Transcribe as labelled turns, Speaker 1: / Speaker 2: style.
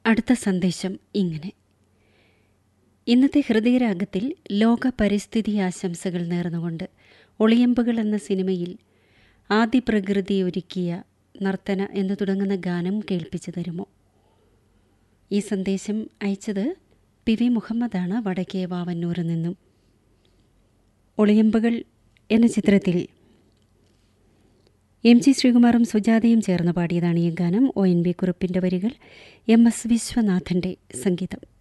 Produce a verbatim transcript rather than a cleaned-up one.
Speaker 1: അടുത്ത സന്ദേശം ഇങ്ങനെ: ഇന്നത്തെ ഹൃദയരാഗത്തിൽ ലോക പരിസ്ഥിതി ആശംസകൾ നേർന്നുകൊണ്ട് ഒളിയമ്പുകൾ എന്ന സിനിമയിൽ ആദി പ്രകൃതി ഒരുക്കിയ നർത്തന എന്ന് തുടങ്ങുന്ന ഗാനം കേൾപ്പിച്ചു തരുമോ? ഈ സന്ദേശം അയച്ചത് പി വി മുഹമ്മദാണ്, വടക്കേ വാവന്നൂരിൽ നിന്നും. ഒളിയമ്പുകൾ എന്ന ചിത്രത്തിൽ എം ജി ശ്രീകുമാറും സുജാതയും ചേർന്ന് പാടിയതാണ് ഈ ഗാനം. ഒ എൻ വി കുറുപ്പിൻ്റെ വരികൾ, എം എസ് വിശ്വനാഥൻ്റെ സംഗീതം.